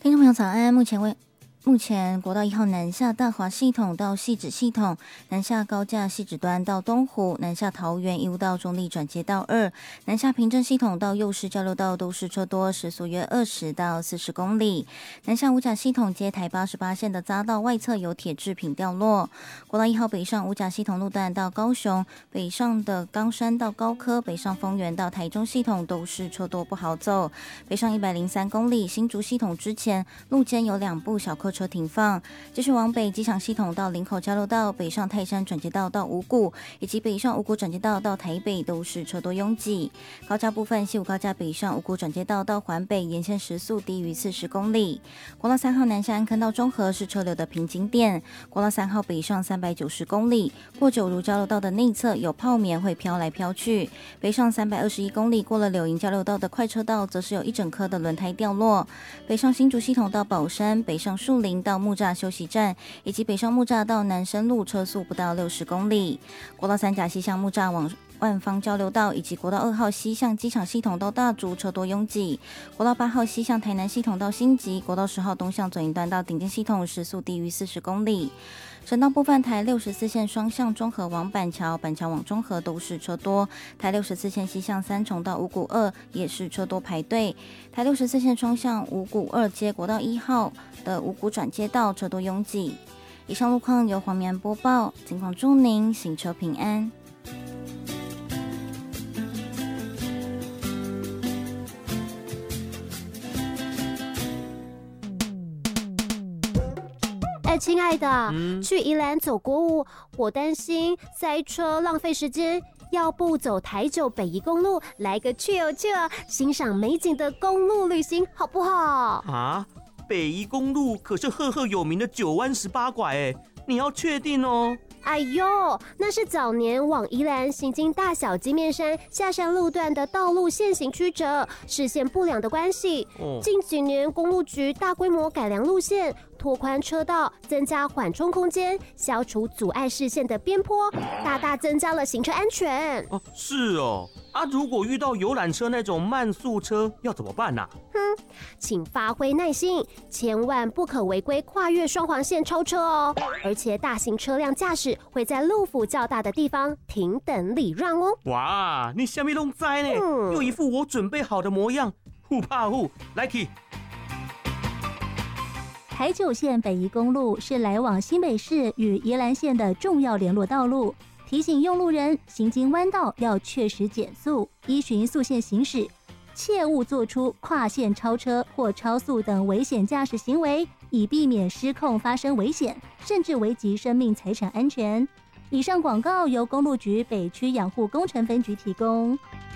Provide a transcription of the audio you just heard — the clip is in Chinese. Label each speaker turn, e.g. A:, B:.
A: 听众朋友早安，目前国道1号南下大华系统到汐止系统，南下高架汐止端到东湖，南下桃园义务到中立转接道2，南下平镇系统到右市交流道都是车多，时速约20到40公里。南下五甲系统接台88线的匝道外侧有铁制品掉落。国道1号北上五甲系统路段到高雄，北上的冈山到高科，北上丰原到台中系统都是车多不好走。北上103公里，新竹系统之前路肩有2部小客车停放。继续往北，机场系统到林口交流道，北上泰山转接道到五股，以及北上五股转接道到台北都是车多拥挤。高架部分，西武高架北上五股转接道到环北沿线时速低于40公里。国道3号南下安坑到中和是车流的瓶颈点。国道3号北上390公里，过九如交流道的内侧有泡棉会飘来飘去。北上321公里，过了柳营交流道的快车道，则是有一整颗的轮胎掉落。北上新竹系统到宝山，北上树林到木栅休息站，以及北上木栅到南深路，车速不到60公里。国道3甲西向木栅往万方交流道，以及国道2号西向机场系统到大竹，车多拥挤。国道8号西向台南系统到新集，国道10号东向左营段到顶尖系统，时速低于40公里。省道部分，台64线双向中和往板桥，板桥往中和都是车多。台64线西向三重到五股2也是车多排队。台64线双向五股2接国道1号的五股转接道，车多拥挤。以上路况由黄绵播报，警方祝您行车平安。
B: 亲爱的，去宜兰走国五，我担心塞车浪费时间，要不走台九北宜公路，来个去欣赏美景的公路旅行，好不好？
C: 啊，北宜公路可是赫赫有名的9弯18拐你要确定哦。
B: 哎呦，那是早年往宜兰行经大小金面山下山路段的道路限行曲折，视线不良的关系。近几年公路局大规模改良路线，拓宽车道，增加缓冲空间，消除阻碍视线的边坡，大大增加了行车安全。
C: 是哦。如果遇到游览车那种慢速车要怎么办啊？
B: 请发挥耐心，千万不可违规跨越双黄线超车哦。而且大型车辆驾驶会在路幅较大的地方停等礼让哦。
C: 哇，你什么都知呢？又一副我准备好的模样，不怕虎，来去。
D: 台九线北宜公路是来往新北市与宜兰县的重要联络道路，提醒用路人行经弯道要确实减速，依循速线行驶，切勿做出跨线超车或超速等危险驾驶行为，以避免失控发生危险，甚至危及生命财产安全。以上广告由公路局北区养护工程分局提供。